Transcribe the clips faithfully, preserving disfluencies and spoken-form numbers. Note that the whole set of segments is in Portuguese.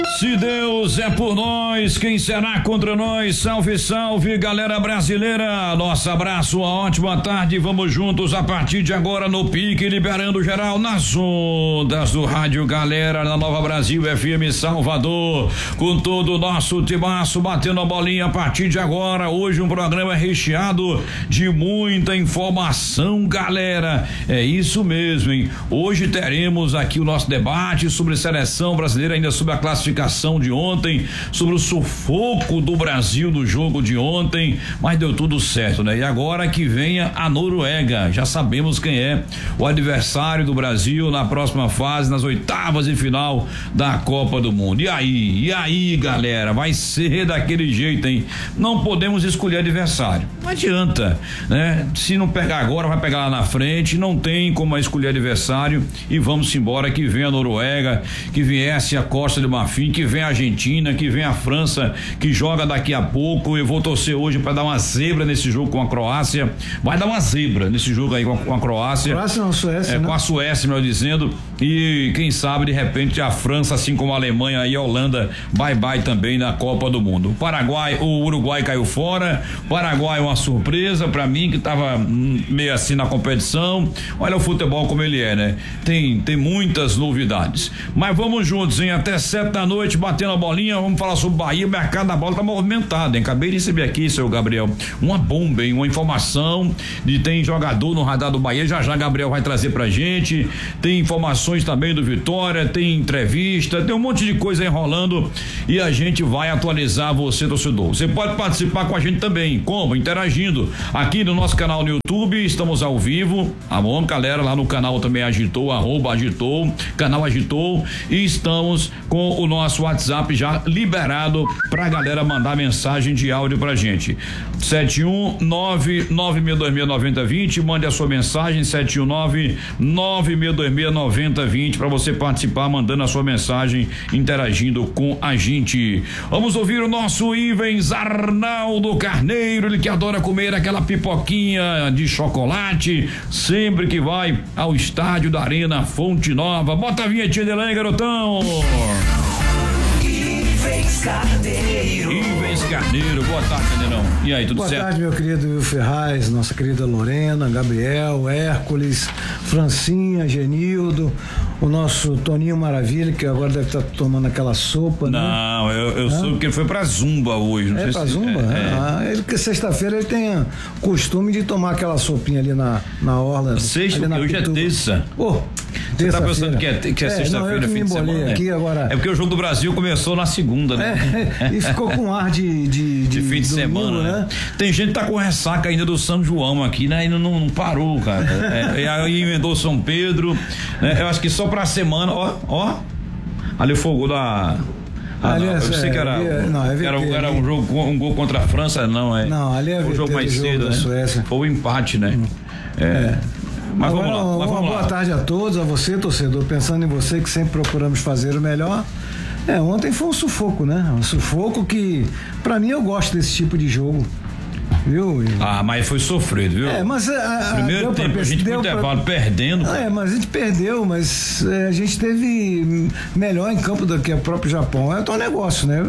Se Deus é por nós, quem será contra nós? Salve, salve, galera brasileira. Nosso abraço, uma ótima tarde. Vamos juntos a partir de agora no Pique, liberando geral nas ondas do Rádio Galera, na Nova Brasil F M Salvador, com todo o nosso timaço batendo a bolinha a partir de agora. Hoje um programa recheado de muita informação, galera. É isso mesmo, hein? Hoje teremos aqui o nosso debate sobre seleção brasileira, ainda sobre a classificação de ontem, sobre o sufoco do Brasil no jogo de ontem, mas deu tudo certo, né? E agora que venha a Noruega, já sabemos quem é o adversário do Brasil na próxima fase, nas oitavas e final da Copa do Mundo. E aí, e aí, galera, vai ser daquele jeito, hein? Não podemos escolher adversário, não adianta, né? Se não pegar agora, vai pegar lá na frente, não tem como escolher adversário e vamos embora, que venha a Noruega, que viesse a Costa do Marfim, que vem a Argentina, que vem a França, que joga daqui a pouco. Eu vou torcer hoje para dar uma zebra nesse jogo com a Croácia. Vai dar uma zebra nesse jogo aí com a, com a Croácia. Croácia não, Suécia, é, né? Com a Suécia, melhor dizendo. E quem sabe, de repente, a França, assim como a Alemanha e a Holanda, bye bye também na Copa do Mundo. O Paraguai, o Uruguai caiu fora. O Paraguai é uma surpresa para mim, que tava meio assim na competição. Olha o futebol como ele é, né? Tem, tem muitas novidades. Mas vamos juntos, hein? Até sete da noite. Batendo a bolinha, vamos falar sobre Bahia. O mercado da bola tá movimentado, hein? Acabei de receber aqui, seu Gabriel, uma bomba, hein? Uma informação de tem jogador no radar do Bahia, já já Gabriel vai trazer pra gente. Tem informações também do Vitória, tem entrevista, tem um monte de coisa enrolando e a gente vai atualizar você, torcedor. Você pode participar com a gente também, como? Interagindo aqui no nosso canal no YouTube, estamos ao vivo, tá bom, galera? Lá no canal também Agitou, arroba Agitou, canal Agitou, e estamos com o nosso Nosso WhatsApp já liberado pra galera mandar mensagem de áudio pra gente. sete um nove nove seis dois seis nove zero dois zero, mande a sua mensagem, sete um nove nove seis dois seis nove zero dois zero, pra você participar mandando a sua mensagem, interagindo com a gente. Vamos ouvir o nosso Ivens Arnaldo Carneiro, ele que adora comer aquela pipoquinha de chocolate sempre que vai ao estádio da Arena Fonte Nova. Bota a vinhetinha dele aí, garotão. Ivens Carneiro. Ivens Carneiro, boa tarde, Carneirão. E aí, tudo boa certo? Boa tarde, meu querido Will Ferraz, nossa querida Lorena, Gabriel, Hércules, Francinha, Genildo, o nosso Toninho Maravilha, que agora deve estar tomando aquela sopa, não, né? Não, eu, eu soube que ele foi pra Zumba hoje. Não é sei pra se, Zumba? É, é. Ah, ele que sexta-feira ele tem o costume de tomar aquela sopinha ali na, na orla. Sexta, na hoje Pituba. é terça. Oh, Você tá pensando que é, que é, é sexta-feira, fim de semana? Aqui né? agora. É porque o jogo do Brasil começou na segunda, né? É, e ficou com ar de, de, de, de fim de domingo, semana, né? Tem gente que tá com ressaca ainda do São João aqui, né? Ainda não, não parou, cara. É, e aí emendou São Pedro, né? Eu acho que só pra semana, ó, ó, ali foi o gol da... Ah, ali não, é, eu pensei que era, é, não, é era, era um jogo, um gol contra a França, não, é. Não, ali é um jogo mais jogo cedo, da né? Suécia. Foi o empate, né? Hum. É. é. Mas Agora, vamos lá. Mas uma vamos boa lá. tarde a todos, a você, torcedor, pensando em você, que sempre procuramos fazer o melhor. É, ontem foi um sufoco, né? Um sufoco que, pra mim, eu gosto desse tipo de jogo. Viu? Ah, mas foi sofrido, viu? É, mas a, primeiro a, tempo pra, a gente foi intervalo pra... perdendo. Ah, é, mas a gente perdeu, mas é, a gente teve melhor em campo do que o próprio Japão. É o negócio, né?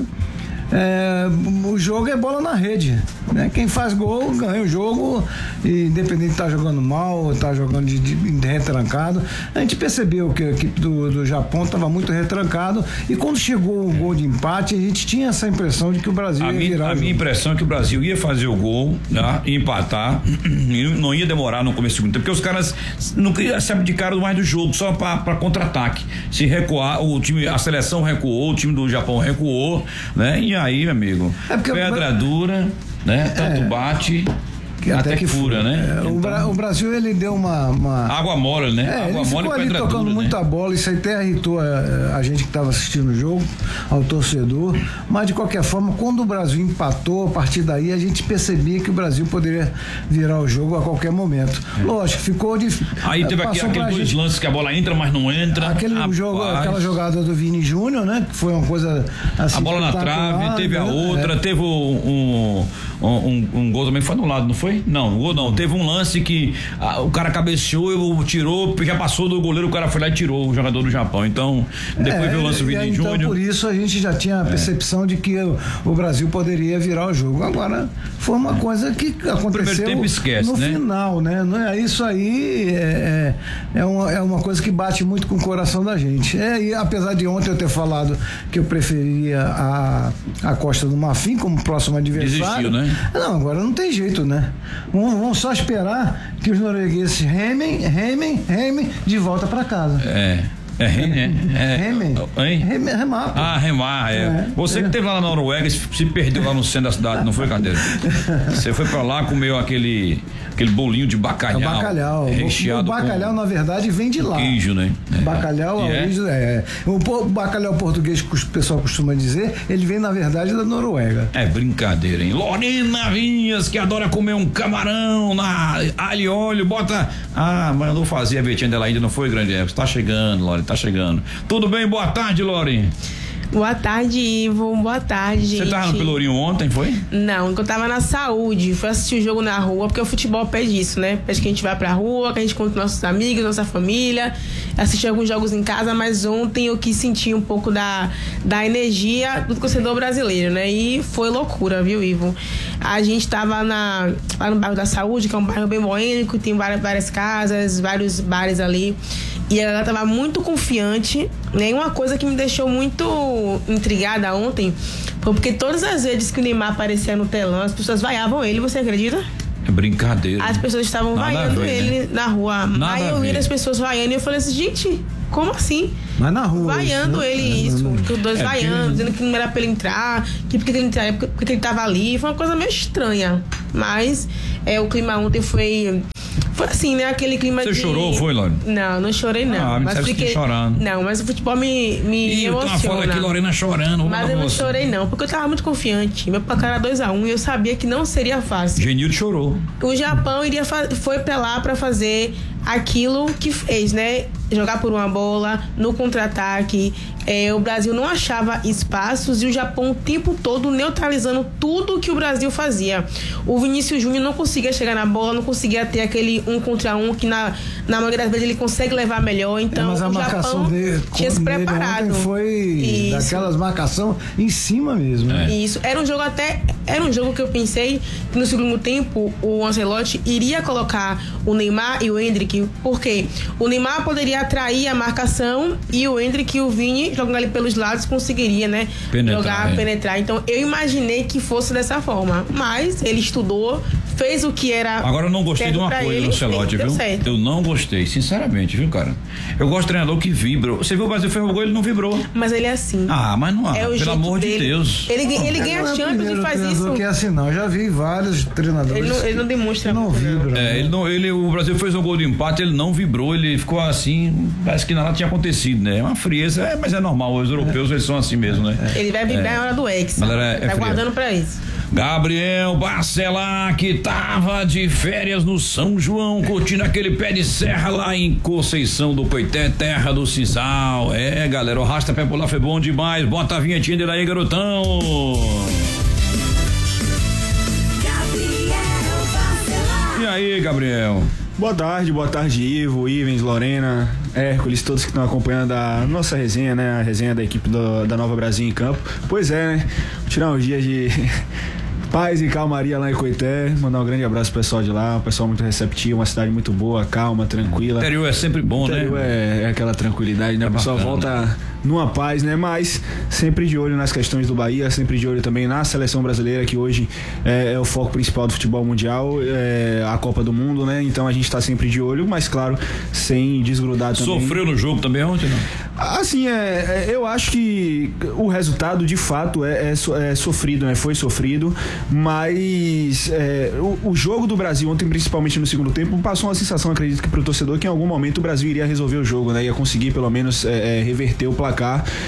É, o jogo é bola na rede, né? Quem faz gol ganha o jogo, e independente de estar tá jogando mal ou estar tá jogando de, de, de retrancado. A gente percebeu que a equipe do, do Japão estava muito retrancado, e quando chegou o gol de empate, a gente tinha essa impressão de que o Brasil a ia minha, virar a o minha jogo. impressão é que o Brasil ia fazer o gol, né? Ia empatar, e não ia demorar no começo do segundo tempo, porque os caras não se abdicaram mais do jogo, só para contra-ataque. Se recuar, o time, a seleção recuou, o time do Japão recuou, né? E aí, meu amigo, é pedra eu... dura, né? Tanto é. bate que até, até que fura, fura né? É, então... o, Bra- o Brasil, ele deu uma, uma... água mole, né? É, água ele mole ficou ali tocando né? muita bola, isso aí até irritou a, a gente que estava assistindo o jogo, ao torcedor, mas de qualquer forma, quando o Brasil empatou, a partir daí a gente percebia que o Brasil poderia virar o jogo a qualquer momento. É. Lógico, ficou difícil. Aí teve aqui, aqueles dois gente... lances que a bola entra, mas não entra. Aquele Rapaz. jogo, aquela jogada do Vini Júnior, né? Que foi uma coisa assim. A bola na trave, teve a outra, né? teve um, um, um, um gol também foi anulado, não foi? foi? Não, gol não. Teve um lance que ah, o cara cabeceou, tirou, já passou do goleiro, o cara foi lá e tirou o jogador do Japão. Então, depois é, veio o lance do Vini então, Júnior. Por isso a gente já tinha a percepção é. de que o, o Brasil poderia virar o jogo. Agora, foi uma coisa que aconteceu tempo esquece, no né? final, né? Não é, isso aí é, é, uma, é uma coisa que bate muito com o coração da gente. É, e apesar de ontem eu ter falado que eu preferia a, a Costa do Marfim como próximo adversário. Desistiu, né? Não, agora não tem jeito, né? Vamos, vamos só esperar que os noruegueses remem, remem, remem de volta para casa. É. É, né? É, Remem. Remem. Remar. Ah, remar, é. é. Você que esteve lá na Noruega se perdeu lá no centro da cidade, não foi, Cadeira? Você foi pra lá, comeu aquele, aquele bolinho de bacalhau. É bacalhau. Recheado. O bacalhau, na verdade, vem de lá. Queijo, né? É. Bacalhau, a origem, é. O bacalhau português que o pessoal costuma dizer, ele vem, na verdade, da Noruega. É brincadeira, hein? Lorena Vinhas, que adora comer um camarão na alho e óleo, bota. Ah, mandou fazer a Betinha dela ainda, não foi, grande época? Tá chegando, Lorena. Tá chegando. Tudo bem? Boa tarde, Lori. Boa tarde, Ivo. Boa tarde, gente. Você tava no Pelourinho ontem, foi? Não, eu tava na saúde. Fui assistir o jogo na rua, porque o futebol pede isso, né? Pede que a gente vá pra rua, que a gente conte com nossos amigos, nossa família, assistir alguns jogos em casa, mas ontem eu quis sentir um pouco da, da energia do torcedor brasileiro, né? E foi loucura, viu, Ivo? A gente tava na, lá no bairro da Saúde, que é um bairro bem boêmico, tem várias, várias casas, vários bares ali. E a galera tava muito confiante, né? E uma coisa que me deixou muito intrigada ontem foi porque todas as vezes que o Neymar aparecia no telão, as pessoas vaiavam ele, você acredita? É brincadeira. As pessoas estavam vaiando ver, ele né? na rua. Nada Aí eu vi as pessoas vaiando e eu falei assim, gente, como assim? Mas na rua. Vaiando isso, ele, né? isso. Não, não. Que os dois é vaiando, que... dizendo que não era pra ele entrar, que porque ele entraria, porque, porque ele tava ali. Foi uma coisa meio estranha. Mas é, o clima ontem foi. Foi assim, né? Aquele clima Você de... chorou, foi, Lore? Não, não chorei, não. Ah, me mas fiquei chorando. Não, mas o futebol me, me Ih, emociona. Tem uma foto aqui, Lorena chorando. Mas eu não chorei, não, porque eu tava muito confiante. Meu placar era dois a um e eu sabia que não seria fácil. Genildo chorou. O Japão iria fa- foi pra lá pra fazer aquilo que fez, né? Jogar por uma bola, no contra-ataque. É, o Brasil não achava espaços e o Japão o tempo todo neutralizando tudo que o Brasil fazia. O Vinícius Júnior não conseguia chegar na bola, não conseguia ter aquele um contra um que na, na maioria das vezes ele consegue levar melhor. Então, é, mas a o marcação Japão dele, tinha se preparado. Foi Isso. daquelas marcação em cima mesmo. É. Isso. Era um jogo até. Era um jogo que eu pensei que no segundo tempo o Ancelotti iria colocar o Neymar e o Endrick, porque o Neymar poderia atrair a marcação e o Endrick e o Vini jogando ali pelos lados conseguiria, né? Penetrar, jogar, é. penetrar. Então eu imaginei que fosse dessa forma. Mas ele estudou, fez o que era. Agora eu não gostei de uma coisa do Ancelotti, viu? Certo. Eu não gostei, sinceramente, viu, cara? Eu gosto de treinador que vibra. Você viu o Brasil fez o gol, ele não vibrou. Mas ele é assim. Ah, mas não, é o pelo jeito amor dele. de Deus. Ele, ele, ele ganha Não é o Champions e faz treinador isso. que é assim, não. Eu já vi vários treinadores. Ele não, ele não demonstra. Não vibra. É, ele não, ele, o Brasil fez um gol de empate, ele não vibrou, ele ficou assim, parece que nada tinha acontecido, né? É uma frieza, é, mas é normal, os europeus eles são assim mesmo, né? Ele vai vibrar É. na hora do ex. Galera, é tá fria. guardando pra isso. Gabriel Barcelar, que tava de férias no São João, curtindo aquele pé de serra lá em Conceição do Coité, terra do Sisal. É, galera, o Rasta Pé Pular foi bom demais. Bota a vinhetinha dele aí, garotão. E aí, Gabriel? Boa tarde, boa tarde, Ivo, Ivens, Lorena, Hércules, todos que estão acompanhando a nossa resenha, né? A resenha da equipe do, da Nova Brasil em campo. Pois é, né? Vou tirar uns dias de paz e calmaria lá em Coité, mandar um grande abraço pro pessoal de lá, um pessoal muito receptivo, uma cidade muito boa, calma, tranquila. O interior é sempre bom, o interior né? É, é aquela tranquilidade, né? É O pessoal bacana, volta né? numa paz, né? Mas sempre de olho nas questões do Bahia, sempre de olho também na seleção brasileira, que hoje é, é o foco principal do futebol mundial, é a Copa do Mundo, né? Então a gente tá sempre de olho, mas claro, sem desgrudar também. Sofreu no jogo também ontem, não? Assim, é, é, eu acho que o resultado de fato é, é, so, é sofrido, né? Foi sofrido, mas é, o, o jogo do Brasil ontem, principalmente no segundo tempo, passou uma sensação, acredito que pro torcedor, que em algum momento o Brasil iria resolver o jogo, né? Ia conseguir pelo menos é, é, reverter o placar.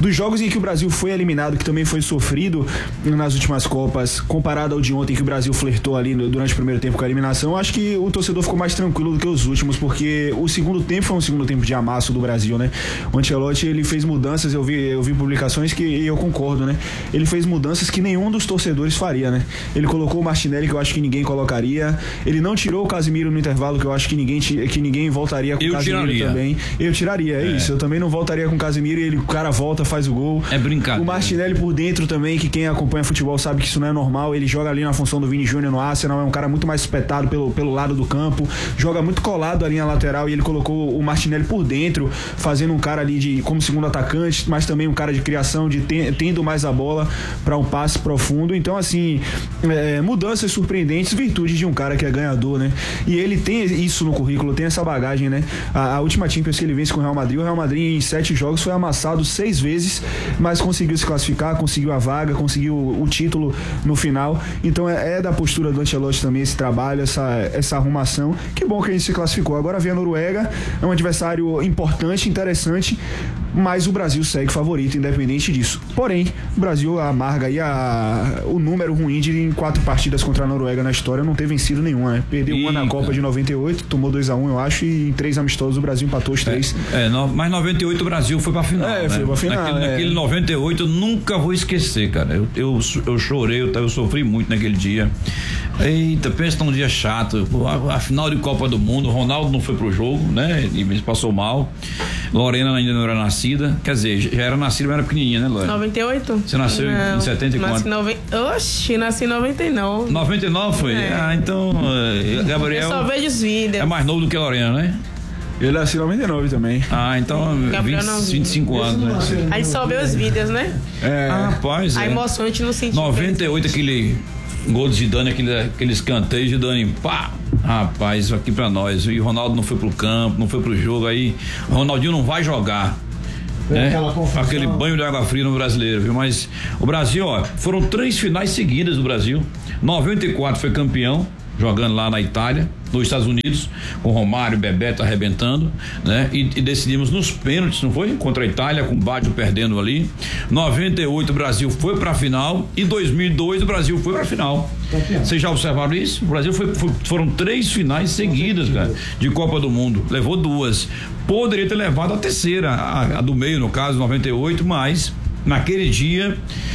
Dos jogos em que o Brasil foi eliminado, que também foi sofrido nas últimas Copas, comparado ao de ontem que o Brasil flertou ali no, durante o primeiro tempo com a eliminação, acho que o torcedor ficou mais tranquilo do que os últimos, porque o segundo tempo foi um segundo tempo de amasso do Brasil, né? O Ancelotti, ele fez mudanças, eu vi, eu vi publicações que eu concordo, né? Ele fez mudanças que nenhum dos torcedores faria, né? Ele colocou o Martinelli, que eu acho que ninguém colocaria, ele não tirou o Casemiro no intervalo, que eu acho que ninguém, que ninguém voltaria com o Casemiro tiraria. também. Eu tiraria, é, é isso, eu também não voltaria com o Casemiro e ele, o cara volta, faz o gol. É brincadeira. O Martinelli por dentro também, que quem acompanha futebol sabe que isso não é normal, ele joga ali na função do Vini Júnior no Arsenal, é um cara muito mais espetado pelo, pelo lado do campo, joga muito colado ali na lateral e ele colocou o Martinelli por dentro, fazendo um cara ali de, como segundo atacante, mas também um cara de criação, de ten, tendo mais a bola para um passe profundo. Então, assim, é, mudanças surpreendentes, virtude de um cara que é ganhador, né? E ele tem isso no currículo, tem essa bagagem, né? A, a última Champions que ele vence com o Real Madrid, o Real Madrid em sete jogos foi amassado seis vezes, mas conseguiu se classificar, conseguiu a vaga, conseguiu o título no final. Então é, é da postura do Ancelotti também esse trabalho, essa, essa arrumação. Que bom que a gente se classificou. Agora vem a Noruega, é um adversário importante, interessante, mas o Brasil segue favorito, independente disso. Porém, o Brasil amarga aí a, o número ruim de em quatro partidas contra a Noruega na história, não ter vencido nenhuma, né? Perdeu Eita. uma na Copa de noventa e oito, tomou dois a um, eu acho, e em três amistosos o Brasil empatou os três. É, é no, mas noventa e oito o Brasil foi pra final. É, né? foi pra final. Naquele, é. naquele noventa e oito eu nunca vou esquecer, cara. Eu, eu, eu chorei, eu, eu sofri muito naquele dia. Eita, pensa num dia chato. A, a final de Copa do Mundo, o Ronaldo não foi pro jogo, né? E passou mal. Lorena ainda não era nascida. Quer dizer, já era nascida, mas era pequenininha, né, Lorena? noventa e oito? Você nasceu não, em setenta e quatro? Nove... Oxi, nasci em noventa e nove. noventa e nove foi? É. Ah, então, Gabriel. Eu só vejo os vídeos. É mais novo do que a Lorena, né? Ele nasceu em noventa e nove também. Ah, então vinte, vinte e cinco anos, né? A gente só vê os vídeos, né? É. Ah, rapaz, a é. emoção a gente não sentiu. noventa e oito, aquele gol de Zidane, aquele, aquele escanteio de Zidane, pá! Rapaz, isso aqui pra nós. E o Ronaldo não foi pro campo, não foi pro jogo, aí o Ronaldinho não vai jogar. Né? Aquele banho de água fria no brasileiro, viu? Mas o Brasil, ó, foram três finais seguidas do Brasil. noventa e quatro foi campeão, jogando lá na Itália, nos Estados Unidos, com Romário e Bebeto arrebentando, né? E, e decidimos nos pênaltis, não foi? Contra a Itália, com o Baggio perdendo ali. noventa e oito o Brasil foi pra final e dois mil e dois o Brasil foi pra final. Vocês já observaram isso? O Brasil foi, foi, foram três finais seguidas, cara, de Copa do Mundo. Levou duas. Poderia ter levado a terceira, a, a do meio, no caso, noventa e oito, mas naquele dia,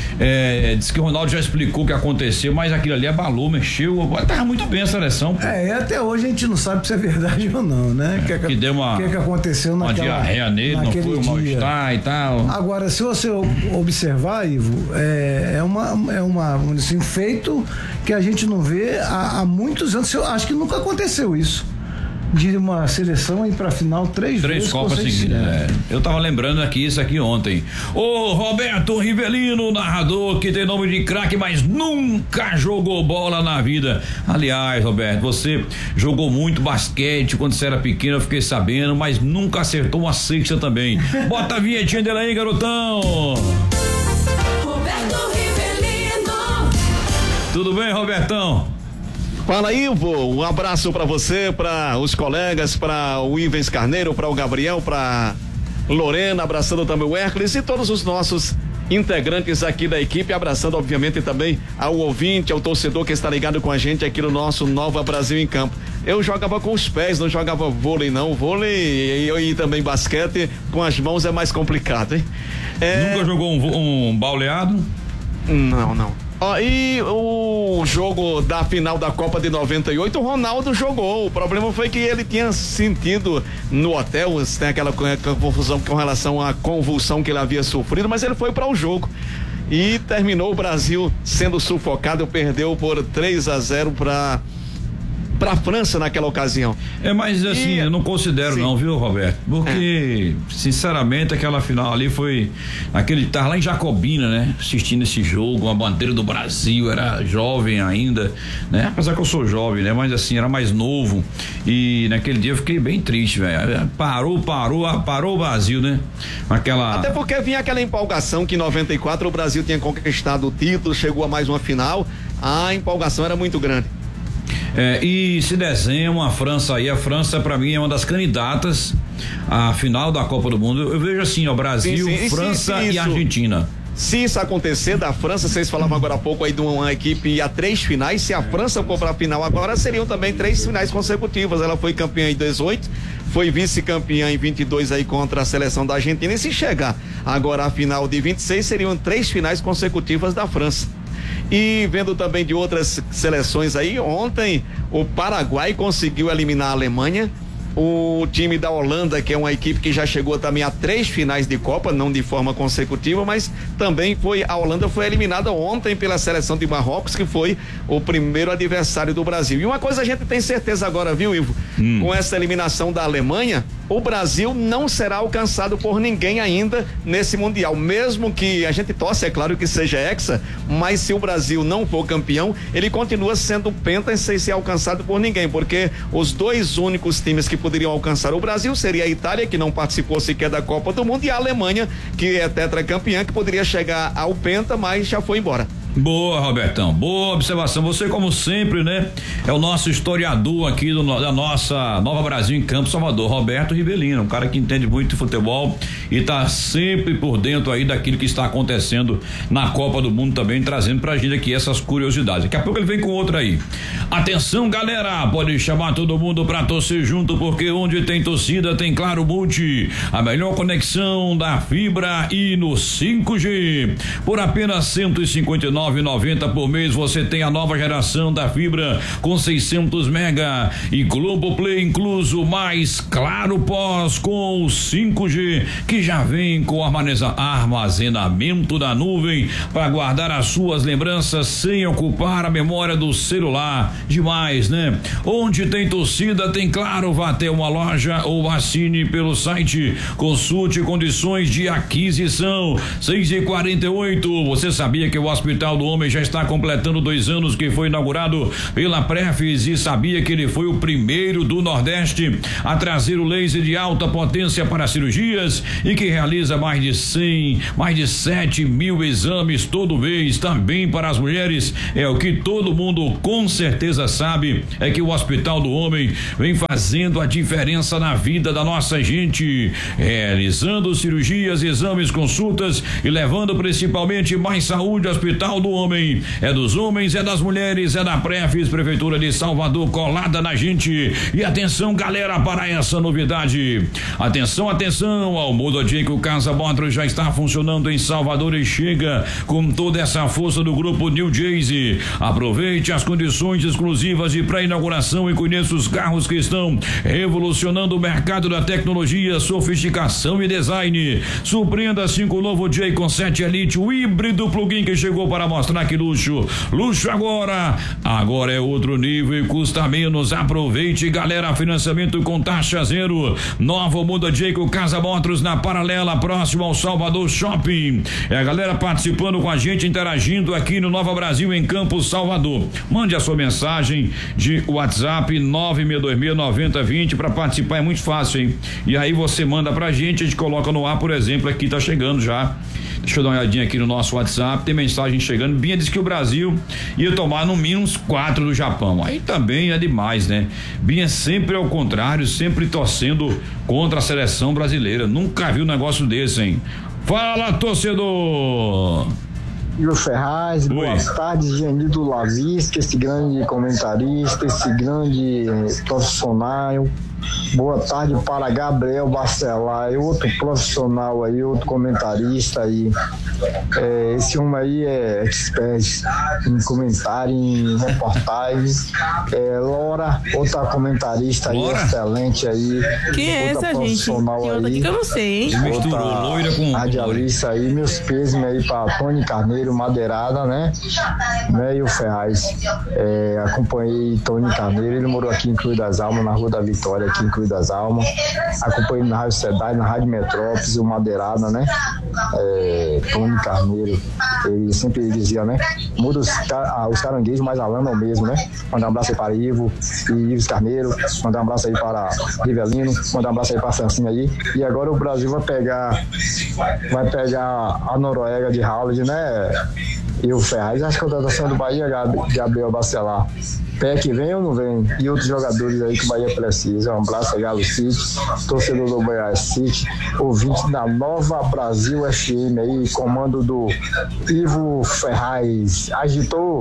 é, disse que o Ronaldo já explicou o que aconteceu, mas aquilo ali abalou, mexeu, tava muito bem a seleção. Pô. É, e até hoje a gente não sabe se é verdade ou não, né? É, que, que deu uma, que, que aconteceu uma naquela, diarreia nele, não foi um mal-estar e tal. Agora, se você observar, Ivo, é, é, uma, é uma, assim, um feito que a gente não vê há, há muitos anos. Eu acho que nunca aconteceu isso. De uma seleção ir pra final três, três vezes. Copas seguidas. É. Eu tava lembrando aqui isso aqui ontem. Ô Roberto Rivelino, narrador que tem nome de craque, mas nunca jogou bola na vida. Aliás, Roberto, você jogou muito basquete quando você era pequeno, eu fiquei sabendo, mas nunca acertou uma cesta também. Bota a vinhetinha dele aí, garotão. Roberto Rivelino. Tudo bem, Robertão? Fala, Ivo, um abraço para você, para os colegas, para o Ivens Carneiro, para o Gabriel, para Lorena, abraçando também o Hércules e todos os nossos integrantes aqui da equipe, abraçando obviamente também ao ouvinte, ao torcedor que está ligado com a gente aqui no nosso Nova Brasil em Campo. Eu jogava com os pés, não jogava vôlei não, vôlei e, e também basquete com as mãos é mais complicado, hein? É... Nunca jogou um, um bauleado? Não, não. Ó, e o jogo da final da Copa de noventa e oito, o Ronaldo jogou. O problema foi que ele tinha sentido no hotel, tem aquela confusão com relação à convulsão que ele havia sofrido, mas ele foi para o jogo. E terminou o Brasil sendo sufocado, perdeu por três a zero para para a França naquela ocasião. É, mas assim, e, eu não considero sim. não, viu, Roberto? Porque, é. sinceramente, aquela final ali foi aquele, tava lá em Jacobina, né? Assistindo esse jogo, a bandeira do Brasil, era jovem ainda, né? Apesar que eu sou jovem, né? Mas assim, era mais novo e naquele dia eu fiquei bem triste, velho. Parou, parou, parou o Brasil, né? Aquela... Até porque vinha aquela empolgação que em noventa e quatro o Brasil tinha conquistado o título, chegou a mais uma final, a empolgação era muito grande. É, e se desenha uma França aí, a França para mim é uma das candidatas à final da Copa do Mundo. Eu vejo assim, ó, Brasil, sim, sim. França Sim, sim, e Argentina. Se isso acontecer da França, vocês falavam agora há pouco aí de uma equipe a três finais, se a França for para a final agora, seriam também três finais consecutivas. Ela foi campeã em dezoito, foi vice-campeã em vinte e dois aí contra a seleção da Argentina, e se chegar agora à final de vinte e seis, seriam três finais consecutivas da França. E vendo também de outras seleções aí, ontem o Paraguai conseguiu eliminar a Alemanha. O time da Holanda, que é uma equipe que já chegou também a três finais de Copa, não de forma consecutiva, mas também foi, a Holanda foi eliminada ontem pela seleção de Marrocos, que foi o primeiro adversário do Brasil. E uma coisa a gente tem certeza agora, viu, Ivo? Hum. Com essa eliminação da Alemanha, o Brasil não será alcançado por ninguém ainda nesse Mundial, mesmo que a gente torce, é claro que seja hexa, mas se o Brasil não for campeão, ele continua sendo penta sem ser alcançado por ninguém, porque os dois únicos times que poderiam alcançar o Brasil seria a Itália, que não participou sequer da Copa do Mundo, e a Alemanha, que é tetracampeã, que poderia chegar ao penta, mas já foi embora. Boa, Robertão, boa observação. Você, como sempre, né, é o nosso historiador aqui do, da nossa Nova Brasil em Campo, Salvador, Roberto Rivelino, um cara que entende muito de futebol e tá sempre por dentro aí daquilo que está acontecendo na Copa do Mundo também, trazendo pra gente aqui essas curiosidades. Daqui a pouco ele vem com outra aí. Atenção, galera, pode chamar todo mundo pra torcer junto, porque onde tem torcida tem Claro Multi, a melhor conexão da fibra e no cinco G. Por apenas cento e cinquenta e nove reais e noventa centavos por mês você tem a nova geração da fibra com seiscentos mega e Globoplay incluso, mais Claro Pós com cinco G, que já vem com armazenamento da nuvem para guardar as suas lembranças sem ocupar a memória do celular. Demais, né? Onde tem torcida tem Claro. Vá até uma loja ou assine pelo site. Consulte condições de aquisição. seis e quarenta e oito. Você sabia que o Hospital do Homem já está completando dois anos que foi inaugurado pela Prefis, e sabia que ele foi o primeiro do Nordeste a trazer o laser de alta potência para cirurgias e que realiza mais de cem, mais de sete mil exames todo mês, também para as mulheres. É o que todo mundo com certeza sabe, é que o Hospital do Homem vem fazendo a diferença na vida da nossa gente, realizando cirurgias, exames, consultas e levando principalmente mais saúde. Hospital do Homem é dos homens, é das mulheres, é da Prefis, Prefeitura de Salvador, colada na gente. E atenção, galera, para essa novidade. Atenção, atenção, ao Muda Dia que o Casa Motors já está funcionando em Salvador e chega com toda essa força do grupo New Jayce. Aproveite as condições exclusivas de pré-inauguração e conheça os carros que estão revolucionando o mercado da tecnologia, sofisticação e design. Surpreenda-se com o novo J com sete Elite, o híbrido plug-in que chegou para mostrar que luxo, luxo agora, agora é outro nível e custa menos. Aproveite, galera, financiamento com taxa zero. Nova Muda Jacob Casa Motors na Paralela, próximo ao Salvador Shopping. É a galera participando com a gente, interagindo aqui no Nova Brasil em Campos, Salvador. Mande a sua mensagem de WhatsApp nove seis dois seis nove zero dois zero para participar, é muito fácil, hein? E aí você manda pra gente, a gente coloca no ar, por exemplo, aqui tá chegando já. Deixa eu dar uma olhadinha aqui no nosso WhatsApp, tem mensagem chegando. Binha disse que o Brasil ia tomar no mínimo uns quatro do Japão. Aí também é demais, né? Binha sempre ao contrário, sempre torcendo contra a seleção brasileira. Nunca viu um negócio desse, hein? Fala, torcedor! Igor Ferraz, Oi. Boas tardes, Genildo Lavista, esse grande comentarista, esse grande profissional. Boa tarde para Gabriel Bacelar, outro profissional aí, outro comentarista aí. É, esse homem aí é expert em comentário, em reportagens. É, Laura, outra comentarista aí, Laura? excelente aí. Quem é outra essa, gente? profissional Tem outra aí. aqui que eu não sei, hein? Misturou loira com radialista aí, meus pêsames aí para Tony Carneiro, Madeirada, né? né? E o Ferraz. É, acompanhei Tony Carneiro, ele morou aqui em Cruz das Almas, na Rua da Vitória, aqui em Cruz das Almas. Acompanhei na Rádio Cidade, na Rádio Metrópolis, o Madeirada, né? É, Tony Carneiro, ele sempre dizia, né? Muda os, ah, os caranguejos, mas a lama é o mesmo, né? Mandar um abraço aí para Ivo e Ives Carneiro, mandar um abraço aí para Rivelino, mandar um abraço aí para Francinha aí. E agora o Brasil vai pegar vai pegar a Noruega de Haaland, né? e o Ferraz. As contratações do Bahia, Gabriel Bacelar, pé que vem ou não vem? E outros jogadores aí que o Bahia precisa. Um abraço a Galo City, torcedor do Bahia City, ouvinte da Nova Brasil F M aí, comando do Ivo Ferraz. Agitou.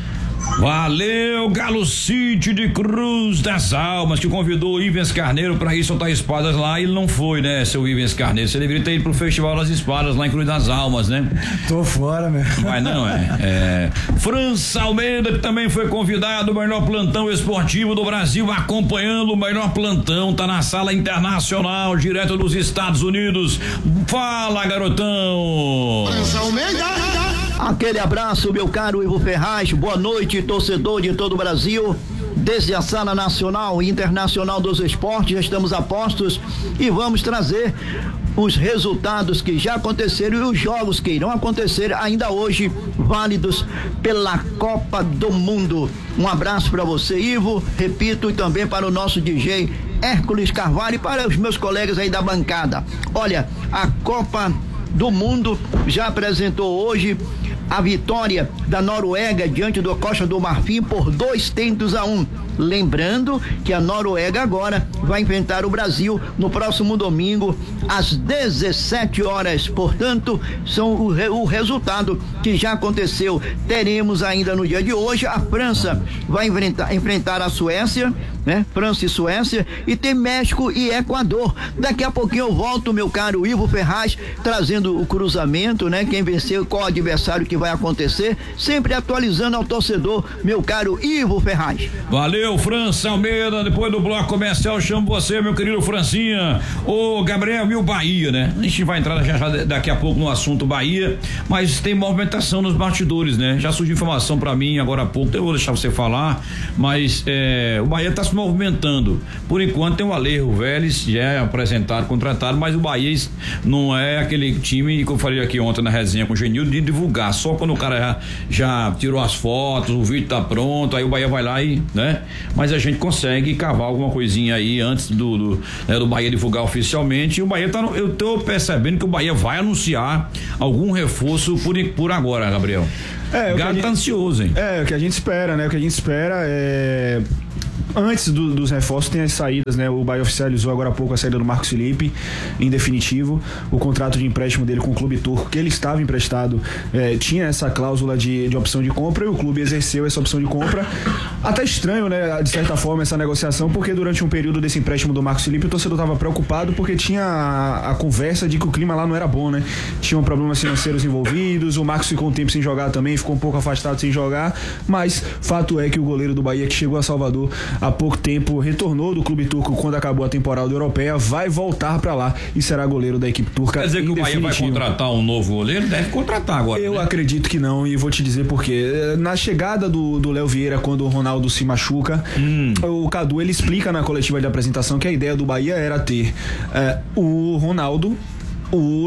Valeu, Galo City de Cruz das Almas, que convidou o Ivens Carneiro para ir soltar espadas lá e ele não foi, né, seu Ivens Carneiro? Você deveria ter ido pro Festival das Espadas lá em Cruz das Almas, né? Tô fora, meu. Vai não, é. é. França Almeida, que também foi convidado, o melhor plantão esportivo do Brasil, acompanhando o melhor plantão, tá na sala internacional, direto dos Estados Unidos. Fala, garotão! França Almeida! Aquele abraço, meu caro Ivo Ferraz, boa noite, torcedor de todo o Brasil. Desde a Sala Nacional e Internacional dos Esportes, estamos a postos e vamos trazer os resultados que já aconteceram e os jogos que irão acontecer ainda hoje, válidos pela Copa do Mundo. Um abraço para você, Ivo, repito, e também para o nosso D J Hércules Carvalho e para os meus colegas aí da bancada. Olha, a Copa do Mundo já apresentou hoje a vitória da Noruega diante do Costa do Marfim por dois tentos a um. Lembrando que a Noruega agora vai enfrentar o Brasil no próximo domingo às dezessete horas. Portanto, são o, re, o resultado que já aconteceu. Teremos ainda no dia de hoje a França vai enfrentar, enfrentar a Suécia, né? França e Suécia, e tem México e Equador. Daqui a pouquinho eu volto, meu caro Ivo Ferraz, trazendo o cruzamento, né? Quem venceu, qual adversário que vai acontecer, sempre atualizando ao torcedor, meu caro Ivo Ferraz. Valeu, França Almeida. Depois do bloco comercial, chamo você, meu querido Francinha. Ô, Gabriel, e o Bahia, né? A gente vai entrar já, já daqui a pouco no assunto Bahia, mas tem movimentação nos bastidores, né? Já surgiu informação pra mim agora há pouco, eu vou deixar você falar, mas é, o Bahia tá se movimentando. Por enquanto tem o Alejo Vélez, já é apresentado, contratado, mas o Bahia não é aquele time que eu falei aqui ontem na resenha com o Genildo de divulgar, só quando o cara já, já tirou as fotos, o vídeo tá pronto, aí o Bahia vai lá e, né? Mas a gente consegue cavar alguma coisinha aí antes do, do, né, do Bahia divulgar oficialmente. E o Bahia tá no, eu tô percebendo que o Bahia vai anunciar algum reforço por, por agora, Gabriel. É, o Gato tá ansioso, hein? É, o que a gente espera, né? O que a gente espera é... Antes do, dos reforços tem as saídas, né? O Bahia oficializou agora há pouco a saída do Marcos Felipe, em definitivo. O contrato de empréstimo dele com o clube turco, que ele estava emprestado, eh, tinha essa cláusula de, de opção de compra e o clube exerceu essa opção de compra. Até estranho, né? De certa forma, essa negociação, porque durante um período desse empréstimo do Marcos Felipe, o torcedor estava preocupado porque tinha a, a conversa de que o clima lá não era bom, né? Tinham problemas financeiros envolvidos, o Marcos ficou um tempo sem jogar também, ficou um pouco afastado sem jogar, mas fato é que o goleiro do Bahia, que chegou a Salvador há pouco tempo, retornou do clube turco quando acabou a temporada europeia, vai voltar pra lá e será goleiro da equipe turca. Quer dizer que o Bahia vai contratar um novo goleiro? Deve contratar agora. Eu né? acredito que não, e vou te dizer por quê. Na chegada do do Léo Vieira, quando o Ronaldo se machuca, hum. o Cadu, ele explica na coletiva de apresentação que a ideia do Bahia era ter é, o Ronaldo, O,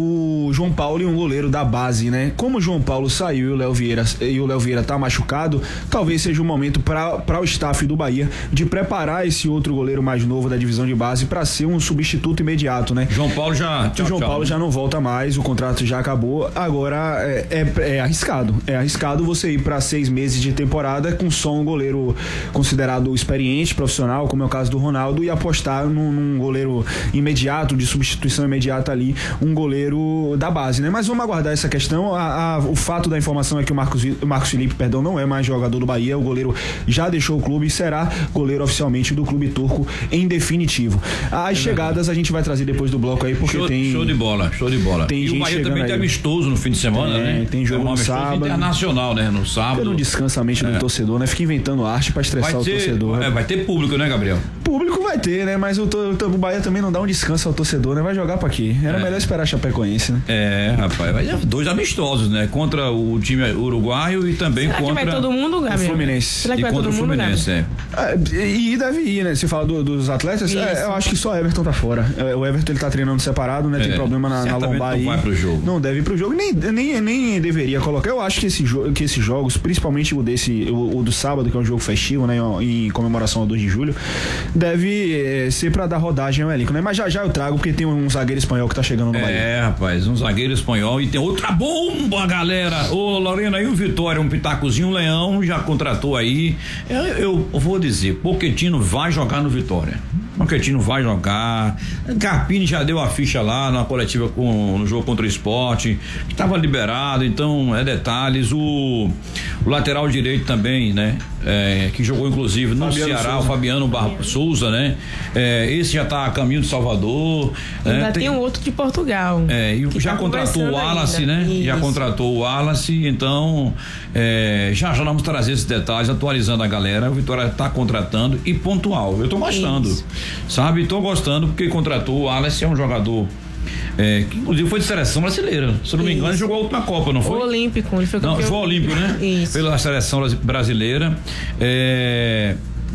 o João Paulo e um goleiro da base, né? Como o João Paulo saiu e o Léo Vieira e o Léo Vieira tá machucado, talvez seja o momento para o staff do Bahia de preparar esse outro goleiro mais novo da divisão de base para ser um substituto imediato, né? João Paulo já tchau, o João tchau, Paulo né? já não volta mais, o contrato já acabou. Agora é, é, é arriscado, é arriscado você ir para seis meses de temporada com só um goleiro considerado experiente, profissional, como é o caso do Ronaldo, e apostar num, num goleiro imediato, de substituição imediata ali, um goleiro da base, né? Mas vamos aguardar essa questão. A, a, o fato da informação é que o Marcos, Marcos Felipe, perdão, não é mais jogador do Bahia. O goleiro já deixou o clube e será goleiro oficialmente do clube turco em definitivo. As é chegadas a gente vai trazer depois do bloco aí, porque show, tem... Show de bola, show de bola. Tem e gente o Bahia também aí. tem amistoso no fim de semana, tem, né? Tem jogo é um no sábado. internacional, né? No sábado. Não descansa a mente é. do torcedor, né? Fica inventando arte pra estressar vai o ter, torcedor. É, vai ter público, né, Gabriel? Público vai ter, né? Mas o, o, o Bahia também não dá um descanso ao torcedor, né? Vai jogar pra quê? Era é. melhor esperar a Chapecoense, né? É, rapaz, vai dois amistosos, né? Contra o time uruguaio e também Será contra que vai todo mundo, Gabriel? o Fluminense. Será que e vai contra todo o Fluminense, mundo, é. é. E deve ir, né? Se fala do, dos atletas, é, eu acho que só Everton tá fora. É, o Everton ele tá treinando separado, né? Tem é. problema na, na lombar aí. Não vai pro jogo. Não deve ir pro jogo, nem, nem, nem deveria colocar. Eu acho que, esse jo- que esses jogos, principalmente o desse, o, o do sábado, que é um jogo festivo, né? Em comemoração ao dois de julho, deve é, ser pra dar rodagem ao elenco, né? Mas já já eu trago, porque tem um zagueiro espanhol que tá chegando no Bahia. É, rapaz, um zagueiro espanhol e tem outra bomba, galera. Ô, Lorena, e o Vitória, um pitacozinho, um Leão, já contratou aí. Eu, eu vou dizer, Pochettino vai jogar no Vitória. Pochettino vai jogar. Carpini já deu a ficha lá na coletiva com, no jogo contra o Sport, que estava liberado, então é detalhes. O, o lateral direito também, né? É, que jogou inclusive no Fabiano Ceará, Souza. O Fabiano Barra Souza, né? É, esse já está a caminho de Salvador. Ainda né? tem, tem um outro de Portugal. É, e já tá contratou o Wallace, né? Isso. Já contratou o Wallace, então é, já já vamos trazer esses detalhes, atualizando a galera. O Vitória está contratando e pontual. Eu tô gostando, Isso. sabe? Tô gostando porque contratou o Wallace, é um jogador É, que inclusive foi de seleção brasileira. Se eu não me engano, ele jogou a última Copa, não foi? O Olímpico, ele foi campeão. Não, foi o Olímpico, né? Isso. Pela seleção brasileira. É.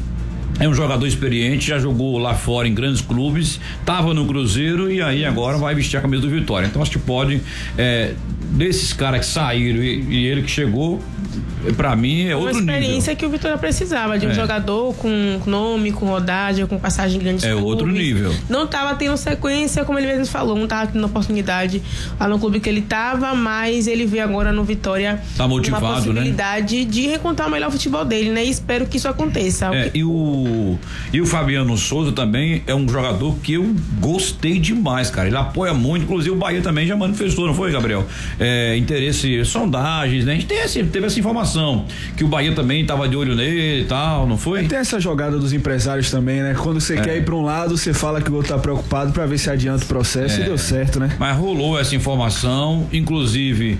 É um jogador experiente, já jogou lá fora em grandes clubes, estava no Cruzeiro e aí agora vai vestir a camisa do Vitória. Então acho que pode, é, desses caras que saíram e, e ele que chegou, pra mim é outro nível. Uma experiência que o Vitória precisava, de um é. jogador com nome, com rodagem, com passagem em grandes é clubes. É outro nível. Não tava tendo sequência, como ele mesmo falou, não tava tendo oportunidade lá no clube que ele tava, mas ele vê agora no Vitória tá motivado, uma possibilidade né? de recontar o melhor futebol dele, né? E espero que isso aconteça. É, e o E o Fabiano Souza também é um jogador que eu gostei demais, cara. Ele apoia muito, inclusive o Bahia também já manifestou, não foi, Gabriel? É, interesse, sondagens, né? A gente tem esse, teve essa informação que o Bahia também estava de olho nele e tal, não foi? Tem essa jogada dos empresários também, né? Quando você é. quer ir para um lado, você fala que o outro tá preocupado para ver se adianta o processo é. e deu certo, né? Mas rolou essa informação, inclusive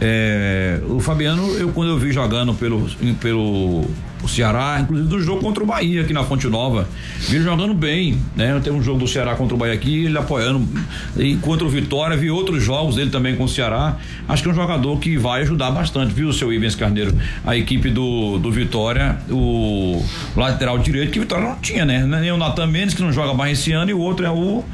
é, o Fabiano, eu quando eu vi jogando pelo pelo o Ceará, inclusive do jogo contra o Bahia aqui na Fonte Nova, vi ele jogando bem, né? Tem um jogo do Ceará contra o Bahia aqui, ele apoiando, e contra o Vitória, vi outros jogos dele também com o Ceará. Acho que é um jogador que vai ajudar bastante, viu, seu Ivens Carneiro? A equipe do, do Vitória, o lateral direito, que o Vitória não tinha, né? Nem o Natan Mendes, que não joga mais esse ano, e o outro é o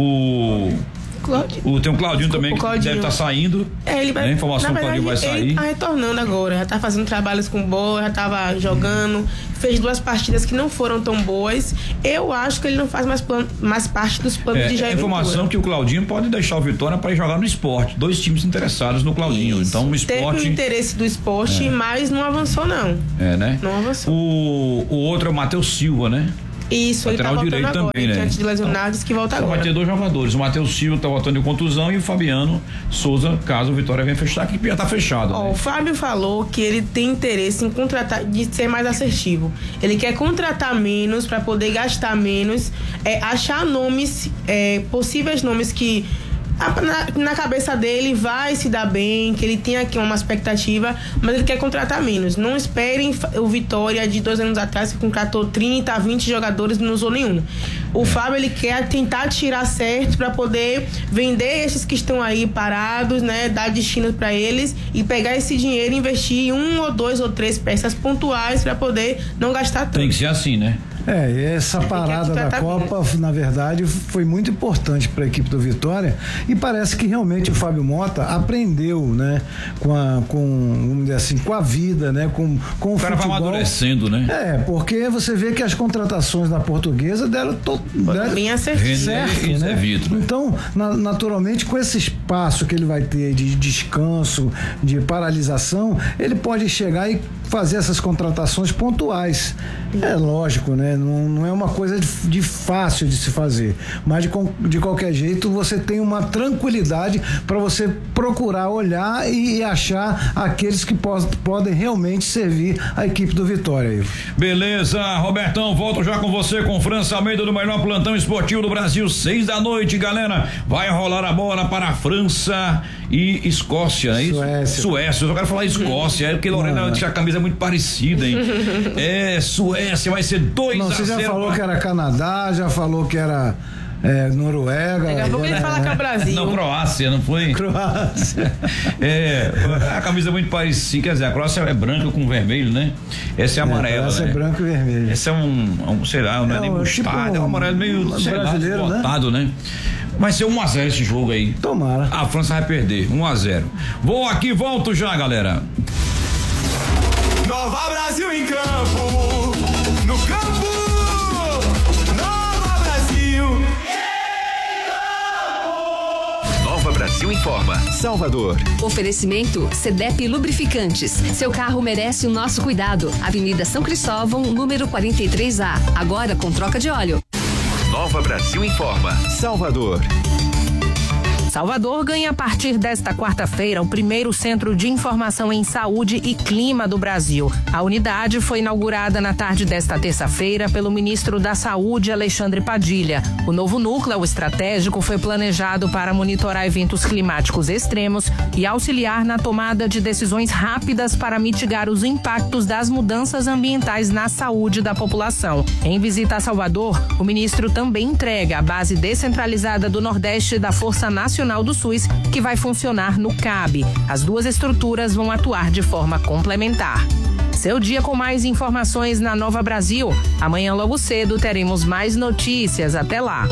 o Claudinho. O, tem um Claudinho Desculpa, também que Claudinho. deve estar tá saindo. É, ele vai, né? Informação que o Claudinho vai sair. Ele tá retornando agora, já tá fazendo trabalhos com bola, já tava jogando, fez duas partidas que não foram tão boas. Eu acho que ele não faz mais, plano, mais parte dos planos é, de Jair Ventura. Informação que o Claudinho pode deixar o Vitória para ir jogar no Sport. Dois times interessados no Claudinho. Isso. Então o Sport. Teve o interesse do Sport, é. mas não avançou, não. É, né? Não avançou. O, o outro é o Matheus Silva, né? Isso, lateral ele tá direito agora, também, né? Antes de lesionar, disse que volta Só agora. vai ter dois jogadores, o Matheus Silva tá voltando de contusão e o Fabiano Souza, caso o Vitória venha fechar, que já tá fechado. Ó, né? O Fábio falou que ele tem interesse em contratar, de ser mais assertivo. Ele quer contratar menos para poder gastar menos, é, achar nomes, é, possíveis nomes que Na, na cabeça dele vai se dar bem, que ele tem aqui uma expectativa, mas ele quer contratar menos. Não esperem o Vitória de dois anos atrás que contratou trinta, vinte jogadores e não usou nenhum. O Fábio, ele quer tentar tirar certo para poder vender esses que estão aí parados, né, dar destino para eles e pegar esse dinheiro e investir em um ou dois ou três peças pontuais para poder não gastar tanto. Tem que ser assim, né? É, essa parada da Copa, na verdade, foi muito importante para a equipe do Vitória e parece que realmente o Fábio Mota aprendeu, né, com a, com, vamos dizer assim, com a vida, né, com, com o, o cara futebol. Vai amadurecendo, né? É, porque você vê que as contratações da Portuguesa deram todo bem acertado, certo, né? É então, na, naturalmente, com esse espaço que ele vai ter de descanso, de paralisação, ele pode chegar e fazer essas contratações pontuais. É lógico, né? Não, não é uma coisa de, de fácil de se fazer, mas de, de qualquer jeito você tem uma tranquilidade para você procurar olhar e, e achar aqueles que pos, podem realmente servir a equipe do Vitória. Beleza, Robertão, volto já com você com França Almeida do melhor plantão esportivo do Brasil, seis da noite, galera, vai rolar a bola para a França e Escócia, é isso? Suécia. Suécia, eu só quero falar Escócia, é porque Lorena tinha a camisa muito parecida, hein? É, Suécia, vai ser dois a zero. Não, você já falou pra... que era Canadá, já falou que era é, Noruega. Daqui a pouco ele fala que é o Brasil. Não, Croácia, não foi? Croácia. É, a camisa é muito parecida, quer dizer, a Croácia é branca com vermelho, né? Essa é amarela, é, a Croácia né? é branco e vermelho. Esse é um, um sei lá, não é, é nem mostarda, tipo um, é um amarelo meio, sei lá, desbotado, né? né? Vai ser um a zero esse jogo aí. Tomara. A França vai perder, um a zero. Vou aqui, volto já, galera. Nova Brasil em campo, no campo, Nova Brasil. Salvador. Oferecimento Cedep Lubrificantes. Seu carro merece o nosso cuidado. Avenida São Cristóvão, número quarenta e três A. Agora com troca de óleo. Nova Brasil Informa. Salvador. Salvador ganha a partir desta quarta-feira o primeiro centro de informação em saúde e clima do Brasil. A unidade foi inaugurada na tarde desta terça-feira pelo ministro da Saúde, Alexandre Padilha. O novo núcleo estratégico foi planejado para monitorar eventos climáticos extremos e auxiliar na tomada de decisões rápidas para mitigar os impactos das mudanças ambientais na saúde da população. Em visita a Salvador, o ministro também entrega a base descentralizada do Nordeste da Força Nacional do SUS, que vai funcionar no C A B. As duas estruturas vão atuar de forma complementar. Seu dia com mais informações na Nova Brasil. Amanhã logo cedo teremos mais notícias. Até lá.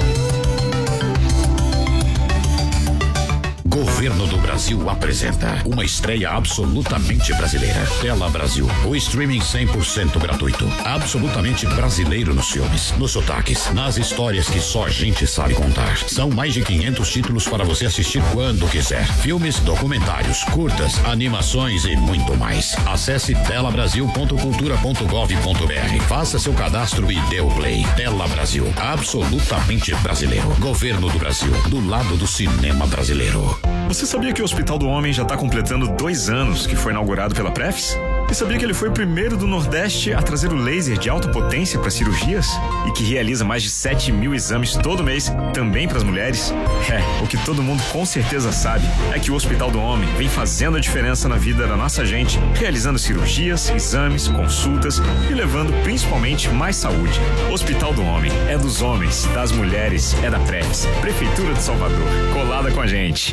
Governo do Brasil apresenta uma estreia absolutamente brasileira. Tela Brasil, o streaming cem por cento gratuito. Absolutamente brasileiro nos filmes, nos sotaques, nas histórias que só a gente sabe contar. São mais de quinhentos títulos para você assistir quando quiser. Filmes, documentários, curtas, animações e muito mais. Acesse tela brasil ponto cultura ponto gov ponto br. Faça seu cadastro e dê o play. Tela Brasil, absolutamente brasileiro. Governo do Brasil, do lado do cinema brasileiro. Você sabia que o Hospital do Homem já está completando dois anos que foi inaugurado pela Prefis? E sabia que ele foi o primeiro do Nordeste a trazer o laser de alta potência para cirurgias? E que realiza mais de sete mil exames todo mês, também para as mulheres? É, o que todo mundo com certeza sabe é que o Hospital do Homem vem fazendo a diferença na vida da nossa gente, realizando cirurgias, exames, consultas e levando principalmente mais saúde. Hospital do Homem é dos homens, das mulheres, é da Prefis, Prefeitura de Salvador, colada com a gente.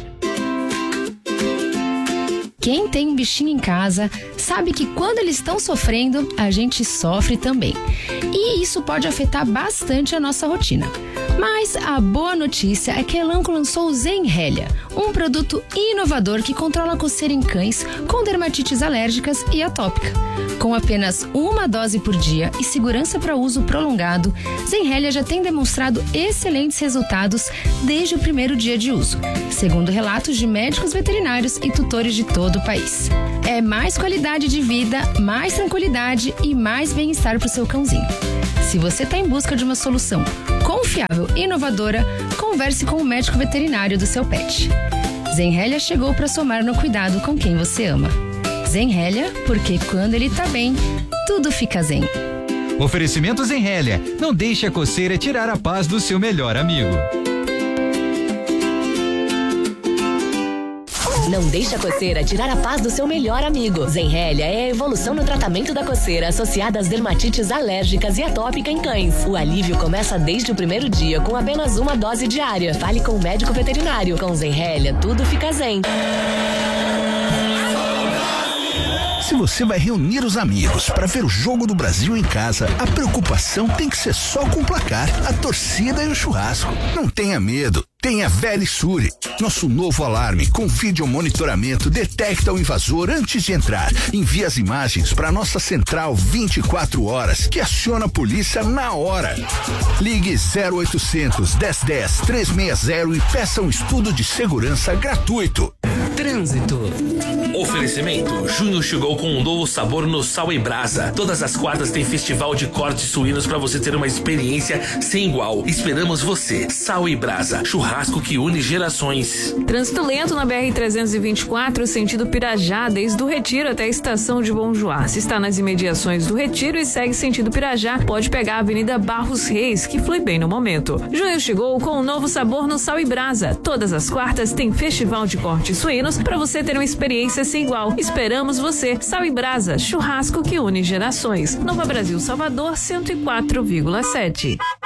Quem tem um bichinho em casa sabe que quando eles estão sofrendo, a gente sofre também. E isso pode afetar bastante a nossa rotina. Mas a boa notícia é que a Elanco lançou o Zenrelia, um produto inovador que controla a coceira em cães com dermatites alérgicas e atópica. Com apenas uma dose por dia e segurança para uso prolongado, Zenrelia já tem demonstrado excelentes resultados desde o primeiro dia de uso, segundo relatos de médicos veterinários e tutores de todo o país. É mais qualidade de vida, mais tranquilidade e mais bem-estar para o seu cãozinho. Se você está em busca de uma solução confiável e inovadora, converse com o médico veterinário do seu pet. Zenrelia chegou para somar no cuidado com quem você ama. Zenrelia, porque quando ele tá bem, tudo fica zen. Oferecimento Zenrelia. Não deixe a coceira tirar a paz do seu melhor amigo. Não deixe a coceira tirar a paz do seu melhor amigo. Zenrelia é a evolução no tratamento da coceira associada às dermatites alérgicas e atópica em cães. O alívio começa desde o primeiro dia com apenas uma dose diária. Fale com o médico veterinário. Com Zenrelia, tudo fica zen. Se você vai reunir os amigos para ver o jogo do Brasil em casa, a preocupação tem que ser só com o placar, a torcida e o churrasco. Não tenha medo. Tenha Verisure. Nosso novo alarme com vídeo monitoramento detecta o invasor antes de entrar. Envia as imagens para nossa central vinte e quatro horas, que aciona a polícia na hora. Ligue zero oitocentos, dez dez, trezentos e sessenta e peça um estudo de segurança gratuito. Trânsito. Oferecimento: junho chegou com um novo sabor no Sal e Brasa. Todas as quartas tem festival de cortes suínos para você ter uma experiência sem igual. Esperamos você. Sal e Brasa, churrasco que une gerações. Trânsito lento na B R trezentos e vinte e quatro, sentido Pirajá, desde o Retiro até a estação de Bom Joá. Se está nas imediações do Retiro e segue sentido Pirajá, pode pegar a Avenida Barros Reis, que flui bem no momento. Junho chegou com um novo sabor no Sal e Brasa. Todas as quartas tem festival de cortes suínos para você ter uma experiência sem igual. Esperamos você. Sal e Brasa, churrasco que une gerações. Nova Brasil, Salvador, cento e quatro vírgula sete.